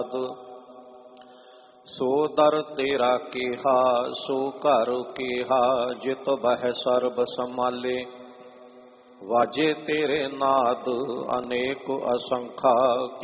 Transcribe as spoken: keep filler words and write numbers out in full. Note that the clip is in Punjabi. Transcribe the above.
ਸੋ ਦਰ ਤੇਰਾ ਕੀਹਾ ਸੋ ਘਰ ਕੀਹਾ ਜਿਤ ਬਹਿ ਸਰਬ ਸੰਮਾਲੇ। ਵਾਜੇ ਤੇਰੇ ਨਾਦ ਅਨੇਕ ਅਸੰਖਾ